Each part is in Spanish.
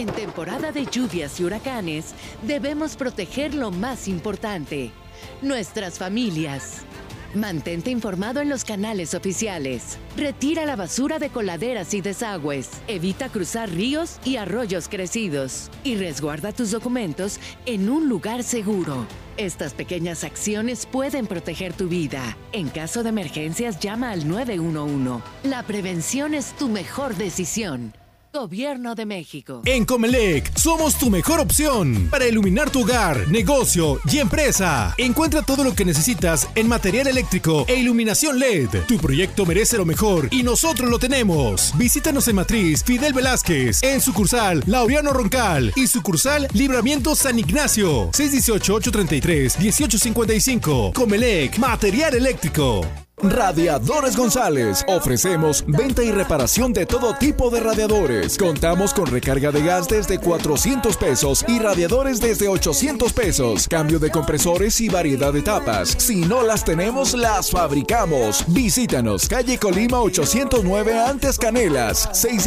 En temporada de lluvias y huracanes, debemos proteger lo más importante, nuestras familias. Mantente informado en los canales oficiales. Retira la basura de coladeras y desagües. Evita cruzar ríos y arroyos crecidos. Y resguarda tus documentos en un lugar seguro. Estas pequeñas acciones pueden proteger tu vida. En caso de emergencias, llama al 911. La prevención es tu mejor decisión. Gobierno de México. En Comelec somos tu mejor opción para iluminar tu hogar, negocio y empresa. Encuentra todo lo que necesitas en material eléctrico e iluminación LED. Tu proyecto merece lo mejor y nosotros lo tenemos. Visítanos en Matriz Fidel Velázquez, en sucursal Laureano Roncal y sucursal Libramiento San Ignacio. 618-833-1855. Comelec, material eléctrico. Radiadores González. Ofrecemos venta y reparación de todo tipo de radiadores. Contamos con recarga de gas desde 400 pesos y radiadores desde 800 pesos. Cambio de compresores y variedad de tapas. Si no las tenemos, las fabricamos. Visítanos, calle Colima 809 Antes Canelas.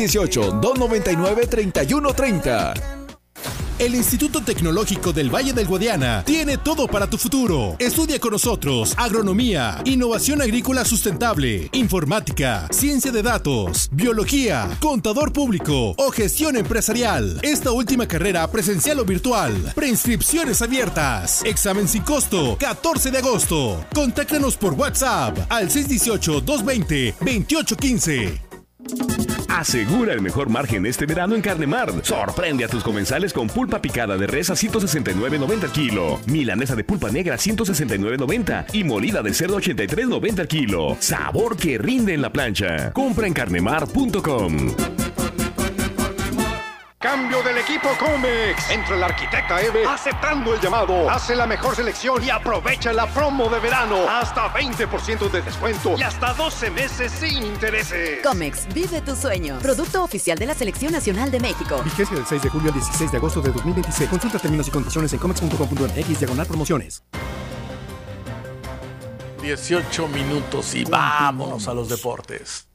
618-299-3130. El Instituto Tecnológico del Valle del Guadiana tiene todo para tu futuro. Estudia con nosotros agronomía, innovación agrícola sustentable, informática, ciencia de datos, biología, contador público o gestión empresarial. Esta última carrera presencial o virtual. Preinscripciones abiertas. Examen sin costo. 14 de agosto. Contáctanos por WhatsApp al 618-220-2815. Asegura el mejor margen este verano en Carnemar. Sorprende a tus comensales con pulpa picada de res a 169.90 el kilo, milanesa de pulpa negra a 169.90 y molida de cerdo 83.90 el kilo. Sabor que rinde en la plancha. Compra en carnemar.com. Cambio del equipo Comex. Entra el arquitecta Eve aceptando el llamado. Hace la mejor selección y aprovecha la promo de verano. Hasta 20% de descuento y hasta 12 meses sin intereses. Comex, vive tu sueño. Producto oficial de la Selección Nacional de México. Vigencia del 6 de julio al 16 de agosto de 2026. Consulta términos y condiciones en comex.com.mx/promociones. 18 minutos y vámonos a los deportes.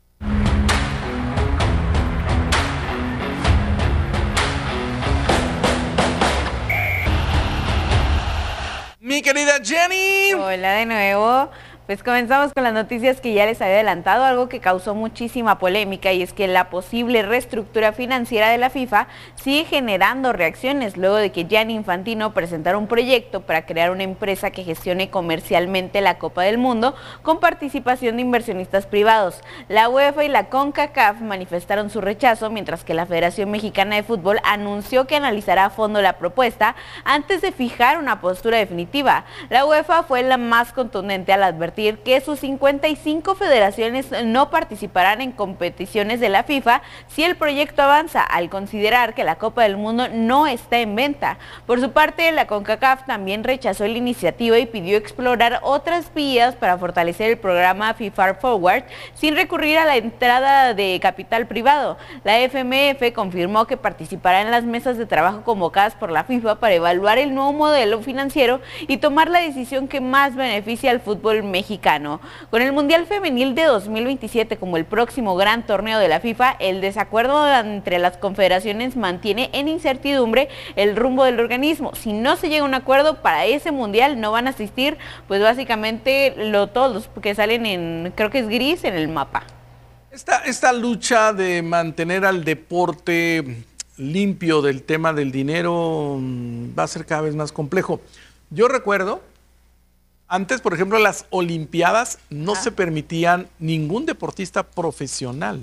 Mi querida Jenny. Hola de nuevo. Pues comenzamos con las noticias que ya les había adelantado, algo que causó muchísima polémica, y es que la posible reestructura financiera de la FIFA sigue generando reacciones luego de que Gianni Infantino presentara un proyecto para crear una empresa que gestione comercialmente la Copa del Mundo con participación de inversionistas privados. La UEFA y la CONCACAF manifestaron su rechazo, mientras que la Federación Mexicana de Fútbol anunció que analizará a fondo la propuesta antes de fijar una postura definitiva. La UEFA fue la más contundente al advertir que sus 55 federaciones no participarán en competiciones de la FIFA si el proyecto avanza, al considerar que la Copa del Mundo no está en venta. Por su parte, la CONCACAF también rechazó la iniciativa y pidió explorar otras vías para fortalecer el programa FIFA Forward sin recurrir a la entrada de capital privado. La FMF confirmó que participará en las mesas de trabajo convocadas por la FIFA para evaluar el nuevo modelo financiero y tomar la decisión que más beneficie al fútbol mexicano. Con el Mundial Femenil de 2027 como el próximo gran torneo de la FIFA, el desacuerdo entre las confederaciones mantiene en incertidumbre el rumbo del organismo. Si no se llega a un acuerdo para ese Mundial, no van a asistir, pues básicamente todos los que salen en, creo que es gris, en el mapa. Esta lucha de mantener al deporte limpio del tema del dinero va a ser cada vez más complejo. Yo recuerdo, antes, por ejemplo, las Olimpiadas no se permitían ningún deportista profesional.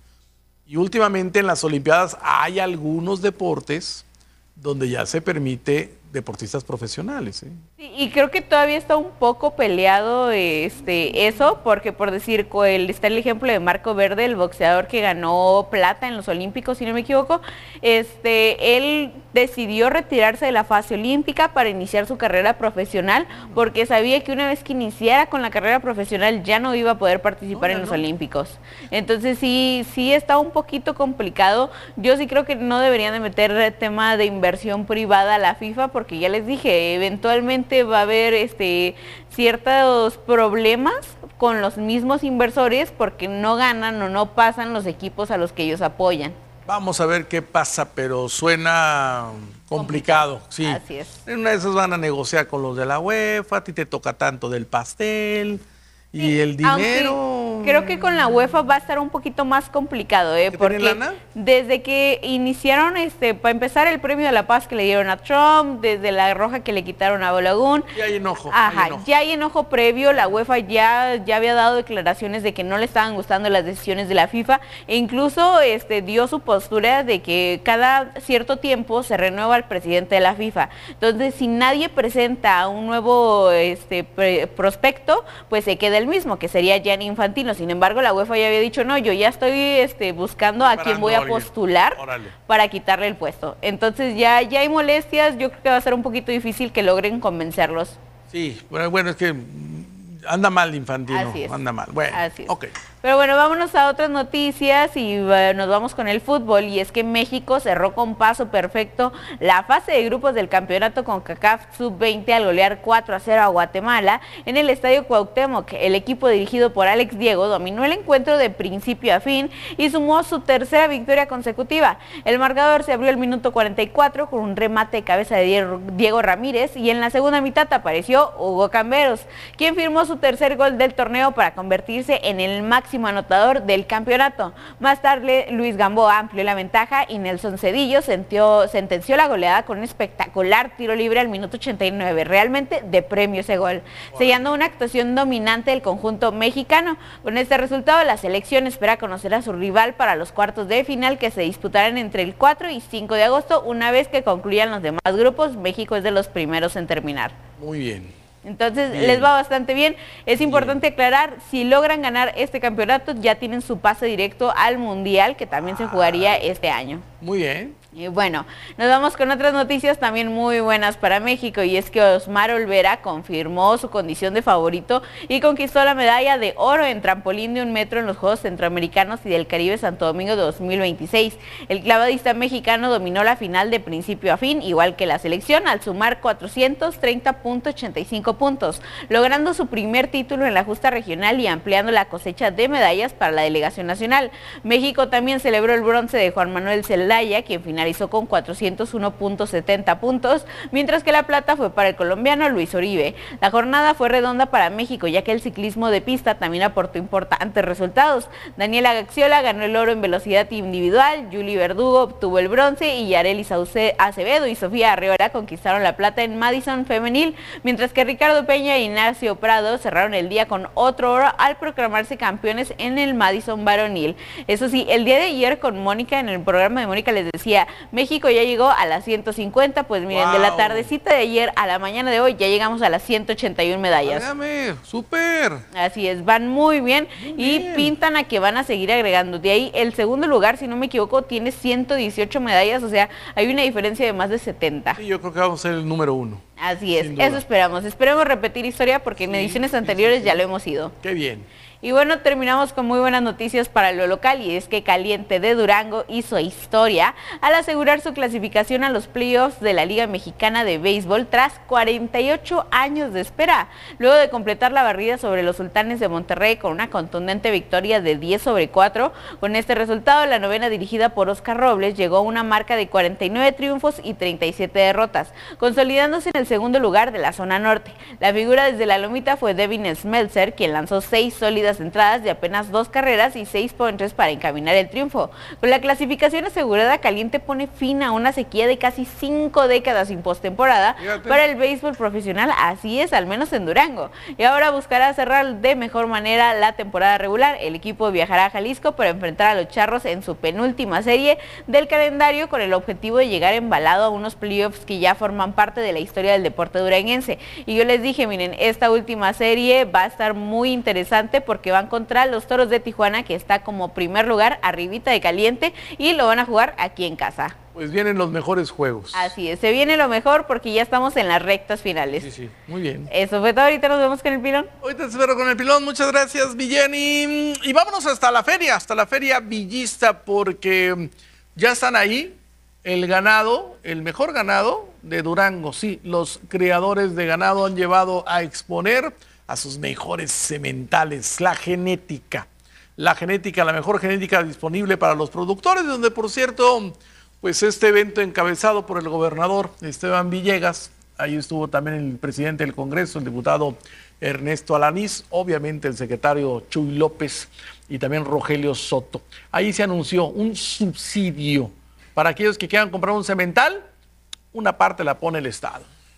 Y últimamente en las Olimpiadas hay algunos deportes donde ya se permite deportistas profesionales. Sí, y creo que todavía está un poco peleado eso, porque por decir, está el ejemplo de Marco Verde, el boxeador que ganó plata en los Olímpicos, si no me equivoco. Él decidió retirarse de la fase olímpica para iniciar su carrera profesional, porque sabía que una vez que iniciara con la carrera profesional ya no iba a poder participar en los Olímpicos. Entonces sí está un poquito complicado. Yo sí creo que no deberían de meter tema de inversión privada a la FIFA, porque ya les dije, eventualmente va a haber ciertos problemas con los mismos inversores porque no ganan o no pasan los equipos a los que ellos apoyan. Vamos a ver qué pasa, pero suena complicado. Sí. Así es. En una de esas van a negociar con los de la UEFA, a ti te toca tanto del pastel y el dinero. Creo que con la UEFA va a estar un poquito más complicado, porque lana? desde que iniciaron, para empezar, el premio de la paz que le dieron a Trump, desde la roja que le quitaron a Balogun. Ya hay enojo. Ajá, ya hay enojo previo. La UEFA ya había dado declaraciones de que no le estaban gustando las decisiones de la FIFA e incluso dio su postura de que cada cierto tiempo se renueva el presidente de la FIFA. Entonces, si nadie presenta un nuevo prospecto, pues se queda el mismo, que sería Gianni Infantino. Sin embargo, la UEFA ya había dicho, no, yo ya estoy buscando a quién voy a postular para quitarle el puesto. Entonces ya hay molestias, yo creo que va a ser un poquito difícil que logren convencerlos. Sí, bueno, es que anda mal Infantino, Así es. anda mal. Bueno, así es. Ok. Pero bueno, vámonos a otras noticias y nos vamos con el fútbol, y es que México cerró con paso perfecto la fase de grupos del campeonato CONCACAF Sub-20 al golear 4-0 a Guatemala en el Estadio Cuauhtémoc. El equipo dirigido por Alex Diego dominó el encuentro de principio a fin y sumó su tercera victoria consecutiva. El marcador se abrió al minuto 44 con un remate de cabeza de Diego Ramírez, y en la segunda mitad apareció Hugo Camberos, quien firmó su tercer gol del torneo para convertirse en el máximo anotador del campeonato. Más tarde, Luis Gamboa amplió la ventaja y Nelson Cedillo sentenció la goleada con un espectacular tiro libre al minuto 89. Realmente de premio ese gol, sellando una actuación dominante del conjunto mexicano. Con este resultado, la selección espera conocer a su rival para los cuartos de final, que se disputarán entre el 4 y 5 de agosto. Una vez que concluyan los demás grupos, México es de los primeros en terminar. Muy bien. Entonces les va bastante bien. Es importante aclarar, si logran ganar este campeonato, ya tienen su pase directo al Mundial, que también se jugaría este año. Muy bien. Y bueno, nos vamos con otras noticias también muy buenas para México, y es que Osmar Olvera confirmó su condición de favorito y conquistó la medalla de oro en trampolín de 1 metro en los Juegos Centroamericanos y del Caribe Santo Domingo 2026. El clavadista mexicano dominó la final de principio a fin, igual que la selección, al sumar 430.85 puntos, logrando su primer título en la justa regional y ampliando la cosecha de medallas para la delegación nacional. México también celebró el bronce de Juan Manuel Zelaya, quien finalizó con 401.70 puntos, mientras que la plata fue para el colombiano Luis Oribe. La jornada fue redonda para México, ya que el ciclismo de pista también aportó importantes resultados. Daniela Gaxiola ganó el oro en velocidad individual, Julie Verdugo obtuvo el bronce y Yareli Acevedo y Sofía Arreola conquistaron la plata en Madison femenil, mientras que Ricardo Peña e Ignacio Prado cerraron el día con otro oro al proclamarse campeones en el Madison varonil. Eso sí, el día de ayer con Mónica, en el programa de Mónica, les decía, México ya llegó a las 150, pues miren, de la tardecita de ayer a la mañana de hoy ya llegamos a las 181 medallas. Hágame, súper. Así es, van muy bien y pintan a que van a seguir agregando. De ahí el segundo lugar, si no me equivoco, tiene 118 medallas, o sea, hay una diferencia de más de 70. Sí, yo creo que vamos a ser el número 1. Así es, eso esperamos. Esperemos repetir historia porque en ediciones anteriores ya lo hemos ido. Qué bien. Y bueno, terminamos con muy buenas noticias para lo local, y es que Caliente de Durango hizo historia al asegurar su clasificación a los playoffs de la Liga Mexicana de Béisbol tras 48 años de espera, luego de completar la barrida sobre los Sultanes de Monterrey con una contundente victoria de 10-4. Con este resultado, la novena, dirigida por Oscar Robles, llegó a una marca de 49 triunfos y 37 derrotas, consolidándose en el segundo lugar de la zona norte. La figura desde la lomita fue Devin Smeltzer, quien lanzó 6 sólidas entradas de apenas 2 carreras y 6 ponches para encaminar el triunfo. Con la clasificación asegurada, Caliente pone fin a una sequía de casi 5 décadas sin postemporada para el béisbol profesional, así es, al menos en Durango. Y ahora buscará cerrar de mejor manera la temporada regular. El equipo viajará a Jalisco para enfrentar a los Charros en su penúltima serie del calendario, con el objetivo de llegar embalado a unos playoffs que ya forman parte de la historia del deporte duranguense. Y yo les dije, miren, esta última serie va a estar muy interesante porque van contra los Toros de Tijuana, que está como primer lugar arribita de Caliente, y lo van a jugar aquí en casa. Pues vienen los mejores juegos. Así es, se viene lo mejor porque ya estamos en las rectas finales. Sí, muy bien. Eso fue todo, ahorita nos vemos con el pilón. Ahorita te espero con el pilón, muchas gracias, Villeni. Y vámonos hasta la feria villista, porque ya están ahí el ganado, el mejor ganado de Durango. Sí, los criadores de ganado han llevado a exponer a sus mejores sementales, la genética. la genética, la mejor genética disponible para los productores, donde por cierto, pues este evento encabezado por el gobernador Esteban Villegas, ahí estuvo también el presidente del Congreso, el diputado Ernesto Alanís, obviamente el secretario Chuy López y también Rogelio Soto. Ahí se anunció un subsidio para aquellos que quieran comprar un semental, una parte la pone el Estado.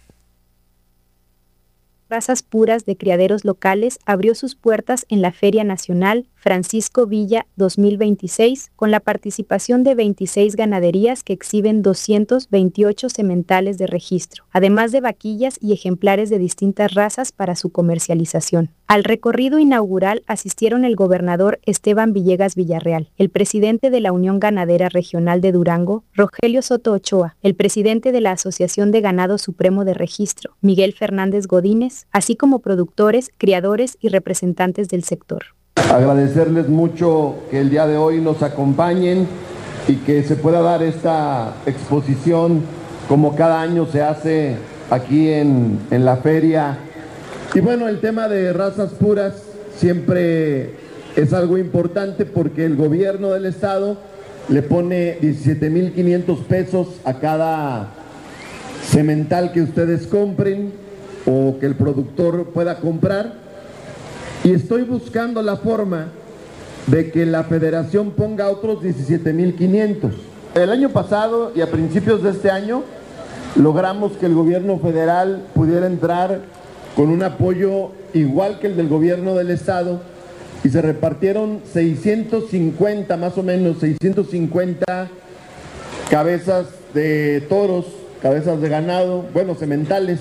Razas puras de criaderos locales abrió sus puertas en la Feria Nacional Francisco Villa 2026 con la participación de 26 ganaderías que exhiben 228 sementales de registro, además de vaquillas y ejemplares de distintas razas para su comercialización. Al recorrido inaugural asistieron el gobernador Esteban Villegas Villarreal, el presidente de la Unión Ganadera Regional de Durango, Rogelio Soto Ochoa, el presidente de la Asociación de Ganado Supremo de Registro, Miguel Fernández Godínez, así como productores, criadores y representantes del sector. Agradecerles mucho que el día de hoy nos acompañen y que se pueda dar esta exposición como cada año se hace aquí en la feria. Y bueno, el tema de razas puras siempre es algo importante porque el gobierno del estado le pone 17,500 pesos a cada semental que ustedes compren o que el productor pueda comprar. Y estoy buscando la forma de que la federación ponga otros 17,500. El año pasado y a principios de este año logramos que el gobierno federal pudiera entrar con un apoyo igual que el del gobierno del estado y se repartieron 650, más o menos 650 cabezas de toros, cabezas de ganado, bueno, sementales,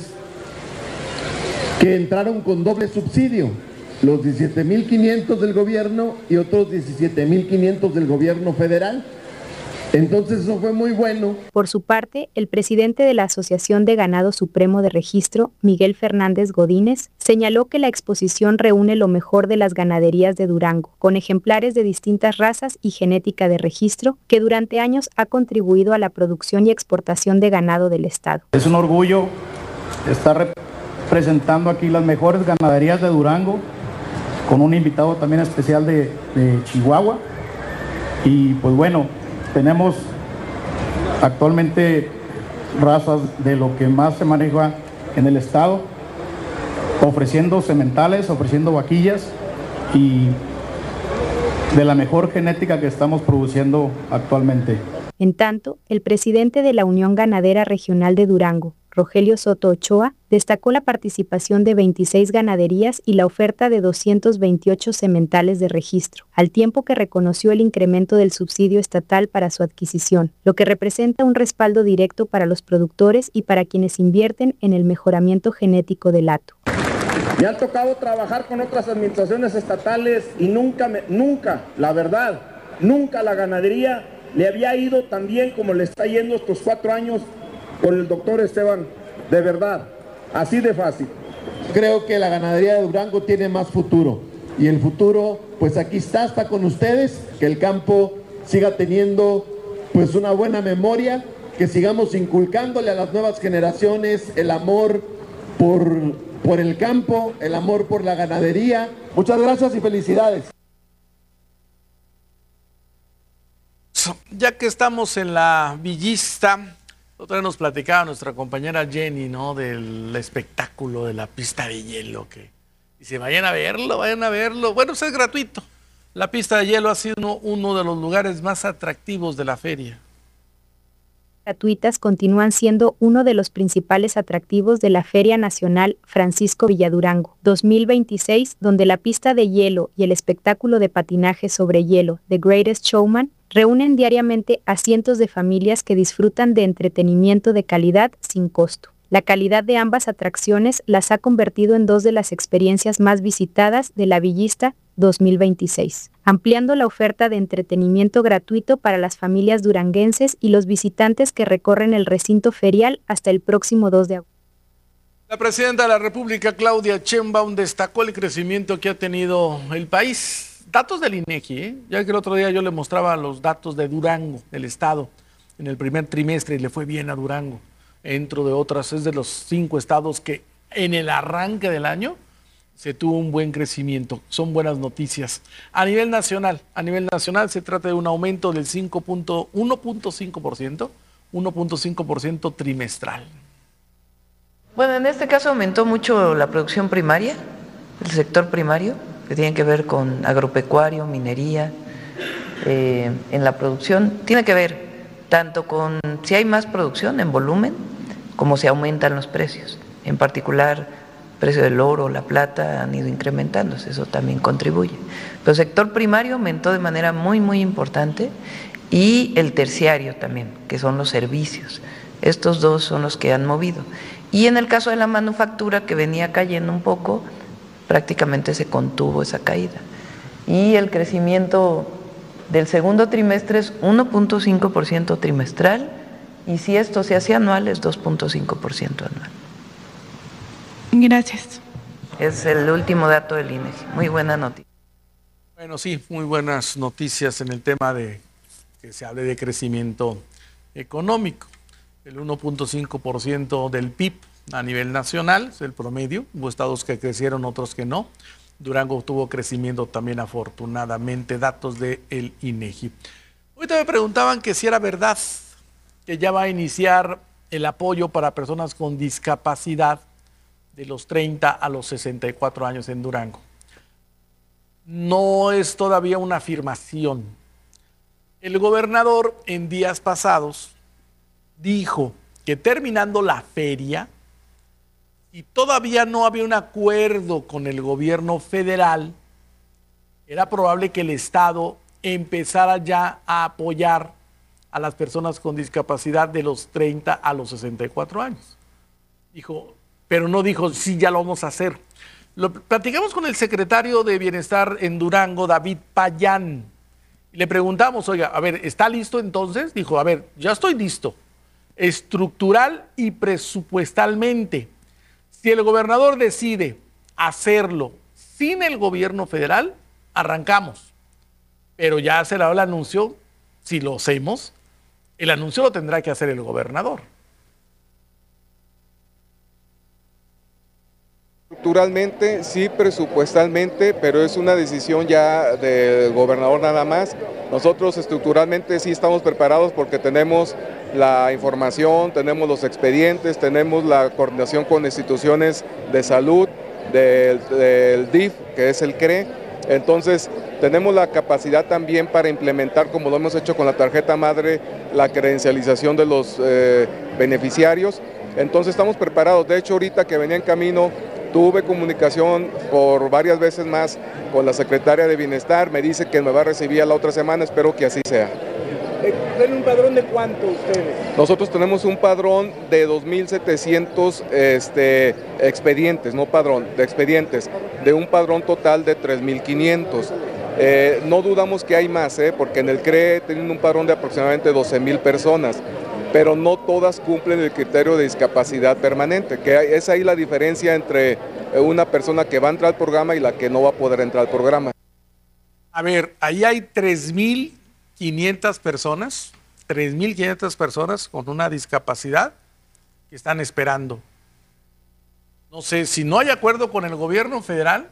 que entraron con doble subsidio. Los 17,500 del gobierno y otros 17,500 del gobierno federal. Entonces eso fue muy bueno. Por su parte, el presidente de la Asociación de Ganado Supremo de Registro, Miguel Fernández Godínez, señaló que la exposición reúne lo mejor de las ganaderías de Durango, con ejemplares de distintas razas y genética de registro, que durante años ha contribuido a la producción y exportación de ganado del estado. Es un orgullo estar representando aquí las mejores ganaderías de Durango, con un invitado también especial de Chihuahua. Y pues bueno, tenemos actualmente razas de lo que más se maneja en el estado, ofreciendo sementales, ofreciendo vaquillas y de la mejor genética que estamos produciendo actualmente. En tanto, el presidente de la Unión Ganadera Regional de Durango, Rogelio Soto Ochoa, destacó la participación de 26 ganaderías y la oferta de 228 sementales de registro, al tiempo que reconoció el incremento del subsidio estatal para su adquisición, lo que representa un respaldo directo para los productores y para quienes invierten en el mejoramiento genético del hato. Me ha tocado trabajar con otras administraciones estatales y nunca, la verdad, nunca la ganadería le había ido tan bien como le está yendo estos 4 años con el doctor Esteban, de verdad, así de fácil. Creo que la ganadería de Durango tiene más futuro y el futuro pues aquí está con ustedes, que el campo siga teniendo pues una buena memoria, que sigamos inculcándole a las nuevas generaciones el amor por el campo, el amor por la ganadería. Muchas gracias y felicidades. Ya que estamos en la villista, otra vez nos platicaba nuestra compañera Jenny, ¿no? Del espectáculo de la pista de hielo, que dice, vayan a verlo. Bueno, pues es gratuito. La pista de hielo ha sido uno de los lugares más atractivos de la feria. Gratuitas continúan siendo uno de los principales atractivos de la Feria Nacional Francisco Villa Durango 2026, donde la pista de hielo y el espectáculo de patinaje sobre hielo The Greatest Showman reúnen diariamente a cientos de familias que disfrutan de entretenimiento de calidad sin costo. La calidad de ambas atracciones las ha convertido en 2 de las experiencias más visitadas de la Villista 2026, ampliando la oferta de entretenimiento gratuito para las familias duranguenses y los visitantes que recorren el recinto ferial hasta el próximo 2 de agosto. La presidenta de la República, Claudia Sheinbaum, destacó el crecimiento que ha tenido el país. Datos del INEGI, ya que el otro día yo le mostraba los datos de Durango, del estado, en el primer trimestre, y le fue bien a Durango. Dentro de otras, es de los 5 estados que en el arranque del año se tuvo un buen crecimiento. Son buenas noticias. A nivel nacional se trata de un aumento del 1.5% trimestral. Bueno, en este caso aumentó mucho la producción primaria, el sector primario, que tiene que ver con agropecuario, minería, en la producción. Tiene que ver tanto con si hay más producción en volumen, como si aumentan los precios. En particular, el precio del oro, la plata han ido incrementándose, eso también contribuye. Pero el sector primario aumentó de manera muy, muy importante, y el terciario también, que son los servicios. Estos dos son los que han movido. Y en el caso de la manufactura, que venía cayendo un poco, prácticamente se contuvo esa caída. Y el crecimiento del segundo trimestre es 1.5% trimestral, y si esto se hace anual es 2.5% anual. Gracias. Es el último dato del INEGI. Muy buena noticia. Bueno, sí, muy buenas noticias en el tema de que se hable de crecimiento económico. El 1.5% del PIB a nivel nacional es el promedio. Hubo estados que crecieron, otros que no. Durango tuvo crecimiento también, afortunadamente, datos del INEGI. Ahorita me preguntaban que si era verdad que ya va a iniciar el apoyo para personas con discapacidad de los 30 a los 64 años en Durango. No es todavía una afirmación. El gobernador en días pasados dijo que terminando la feria, y todavía no había un acuerdo con el gobierno federal, era probable que el Estado empezara ya a apoyar a las personas con discapacidad de los 30 a los 64 años. Dijo, pero no dijo, sí, ya lo vamos a hacer. Lo platicamos con el secretario de Bienestar en Durango, David Payán, y le preguntamos, oiga, a ver, ¿está listo entonces? Dijo, a ver, ya estoy listo, estructural y presupuestalmente. Si el gobernador decide hacerlo sin el gobierno federal, arrancamos. Pero ya se le da el anuncio, si lo hacemos, el anuncio lo tendrá que hacer el gobernador. Estructuralmente, sí, presupuestalmente, pero es una decisión ya del gobernador nada más. Nosotros estructuralmente sí estamos preparados porque tenemos la información, tenemos los expedientes, tenemos la coordinación con instituciones de salud, del DIF, que es el CRE. Entonces, tenemos la capacidad también para implementar, como lo hemos hecho con la tarjeta madre, la credencialización de los beneficiarios. Entonces, estamos preparados. De hecho, ahorita que venía en camino, tuve comunicación por varias veces más con la secretaria de Bienestar. Me dice que me va a recibir la otra semana. Espero que así sea. ¿Tienen un padrón de cuánto ustedes? Nosotros tenemos un padrón de 2.700 expedientes, no padrón, de expedientes, de un padrón total de 3.500. No dudamos que hay más, porque en el CRE tienen un padrón de aproximadamente 12.000 personas, pero no todas cumplen el criterio de discapacidad permanente, que es ahí la diferencia entre una persona que va a entrar al programa y la que no va a poder entrar al programa. A ver, ahí hay 3.500 personas, 3.500 personas con una discapacidad que están esperando. No sé, si no hay acuerdo con el gobierno federal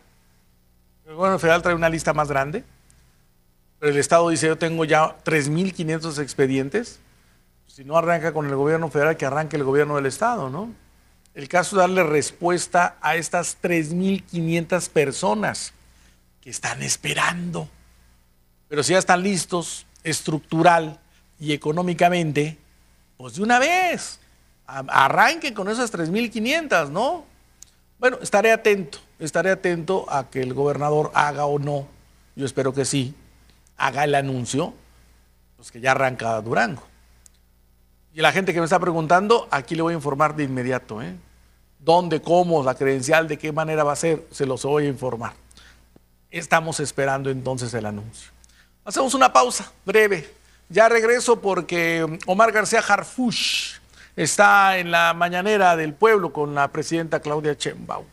trae una lista más grande, pero el Estado dice, yo tengo ya 3.500 expedientes. Si no arranca con el gobierno federal, que arranque el gobierno del Estado, ¿no? El caso es darle respuesta a estas 3.500 personas que están esperando. Pero si ya están listos, estructural y económicamente, pues de una vez, arranquen con esas 3.500, ¿no? Bueno, estaré atento a que el gobernador haga o no, yo espero que sí, haga el anuncio, pues que ya arranca Durango. Y la gente que me está preguntando, aquí le voy a informar de inmediato, ¿dónde, cómo, la credencial, de qué manera va a ser? Se los voy a informar. Estamos esperando entonces el anuncio. Hacemos una pausa breve. Ya regreso porque Omar García Harfuch está en la mañanera del pueblo con la presidenta Claudia Sheinbaum.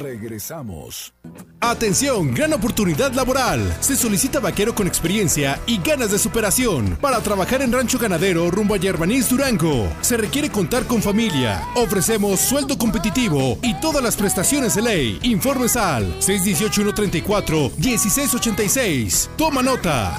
Regresamos. Atención, gran oportunidad laboral. Se solicita vaquero con experiencia y ganas de superación para trabajar en rancho ganadero rumbo a Yerbanís, Durango. Se requiere contar con familia. Ofrecemos sueldo competitivo y todas las prestaciones de ley. Informes al 618-134-1686. Toma nota,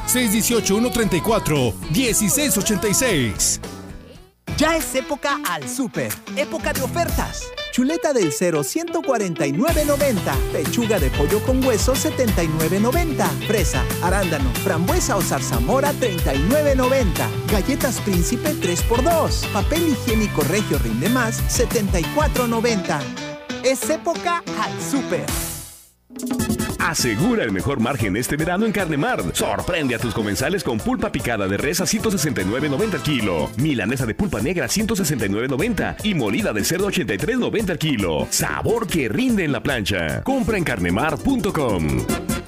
618-134-1686. Ya es época al súper, época de ofertas. Chuleta del 0, 149.90. Pechuga de pollo con hueso, 79.90. Fresa, arándano, frambuesa o zarzamora, 39.90. Galletas Príncipe 3x2. Papel higiénico Regio Rinde Más, 74.90. Es época al súper. Asegura el mejor margen este verano en Carnemart. Sorprende a tus comensales con pulpa picada de res a 169.90 el kilo, milanesa de pulpa negra a 169.90 y molida de cerdo 83.90 el kilo. Sabor que rinde en la plancha. Compra en carnemart.com.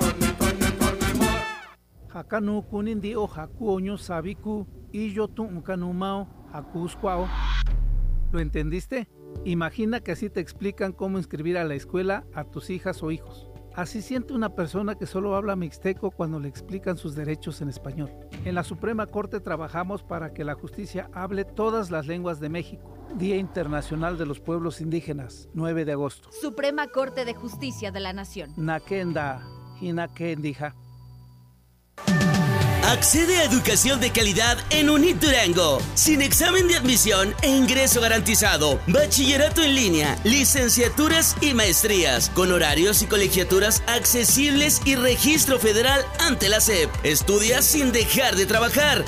Hakanu kunindi o hakuoño sabiku y yo tuncanumao hakuscuao. ¿Lo entendiste? Imagina que así te explican cómo inscribir a la escuela a tus hijas o hijos. Así siente una persona que solo habla mixteco cuando le explican sus derechos en español. En la Suprema Corte trabajamos para que la justicia hable todas las lenguas de México. Día Internacional de los Pueblos Indígenas, 9 de agosto. Suprema Corte de Justicia de la Nación. Nakenda, Hinakendija. Accede a educación de calidad en UNIT Durango, sin examen de admisión e ingreso garantizado, bachillerato en línea, licenciaturas y maestrías, con horarios y colegiaturas accesibles y registro federal ante la SEP. Estudia sin dejar de trabajar.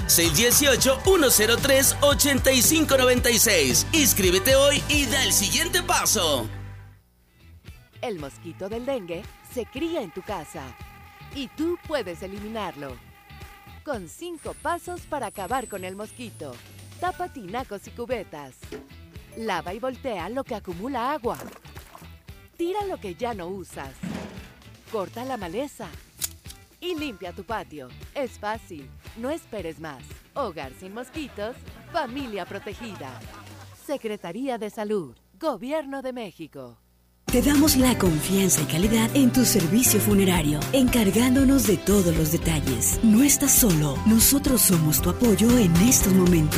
618-103-8596. Inscríbete hoy y da el siguiente paso. El mosquito del dengue se cría en tu casa y tú puedes eliminarlo. Con 5 pasos para acabar con el mosquito. Tapa tinacos y cubetas. Lava y voltea lo que acumula agua. Tira lo que ya no usas. Corta la maleza. Y limpia tu patio. Es fácil. No esperes más. Hogar sin mosquitos. Familia protegida. Secretaría de Salud. Gobierno de México. Te damos la confianza y calidad en tu servicio funerario, encargándonos de todos los detalles. No estás solo, nosotros somos tu apoyo en estos momentos.